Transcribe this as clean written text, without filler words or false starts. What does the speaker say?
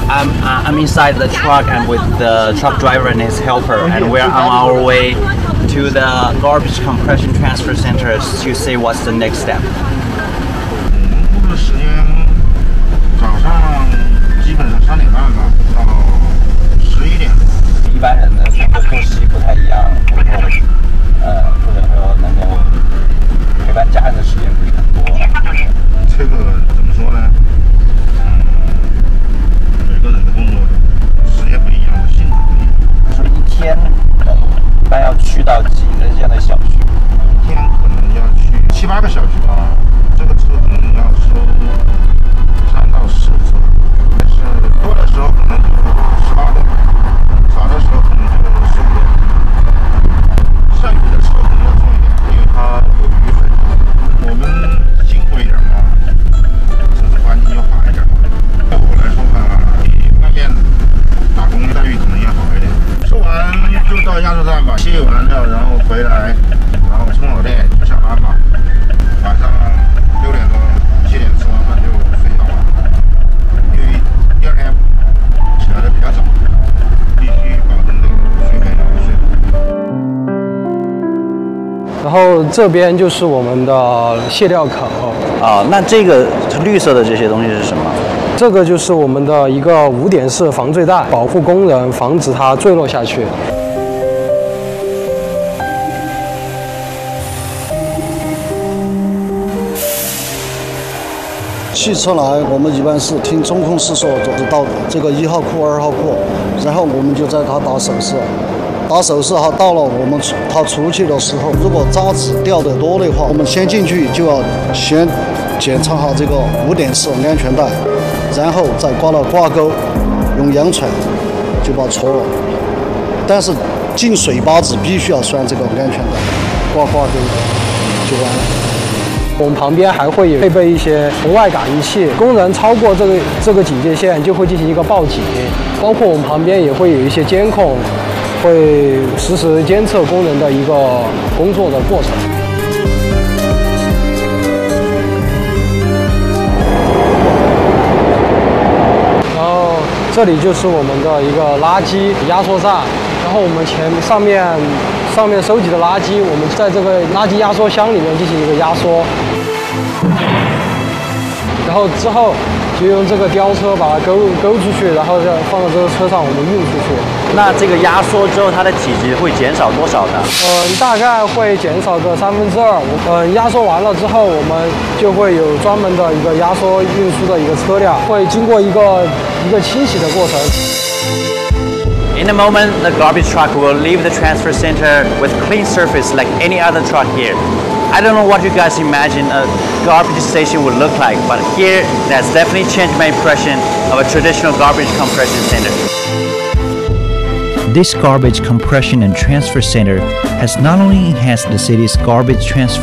I'm inside the truck and with the truck driver and his helper, and we're on our way to the garbage compression transfer center to see what's the next step. 工作时间早上基本上3点半吧，到11点。 一般人的生活作息不太一样，或者说能够陪伴家人的时间不是很多。 这个怎么说呢？每个人的工作时间不一样，性质不一样。 所以一天一般要去到几个这样的小区？ 一天可能要去7、8个小区吧。这个车可能要收3到10次，但是多的时候可能就18个，少的时候可能就15个。剩余的时候可能要重一点，因为它有雨水。我们辛苦一点嘛，甚至环境就好一点。对我来说吧，比外面打工待遇可能也好一点。收完就到压缩站吧，卸完了然后回来，然后充好电就下班吧。晚上6点多、7点吃完饭就睡觉了，因为第二天起来的比较早，必须保证这个睡眠睡好。 然后这边就是我们的卸料口。 那这个绿色的这些东西是什么？ 这个就是我们的一个5点式防坠带，保护工人，防止它坠落下去。 汽车来，我们一般是听中控室说，就是到这个1号库、2号库，然后我们就在它打手势，打手势哈，到了我们它出去的时候，如果渣子掉得多的话，我们先进去就要先检查好这个5点式安全带，然后再挂到挂钩，用羊铲就把它戳了。但是进水坝子必须要拴这个安全带，挂钩就完了。 我们旁边还会有配备一些红外感应器，工人超过这个警戒线就会进行一个报警，包括我们旁边也会有一些监控，会实时监测工人的一个工作的过程。然后这里就是我们的一个垃圾压缩站，然后我们上面收集的垃圾，我们在这个垃圾压缩箱里面进行一个压缩，然后之后就用这个吊车把它勾出去，然后再放到这个车上，我们运出去。 那这个压缩之后，它的体积会减少多少呢？ 大概会减少个2/3。压缩完了之后，我们就会有专门的一个压缩运输的一个车辆，会经过一个清洗的过程。 In a moment, the garbage truck will leave the transfer center with clean surface like any other truck here. I don't know what you guys imagine a garbage station would look like, but here, that's definitely changed my impression of a traditional garbage compression center. This garbage compression and transfer center has not only enhanced the city's garbage transfer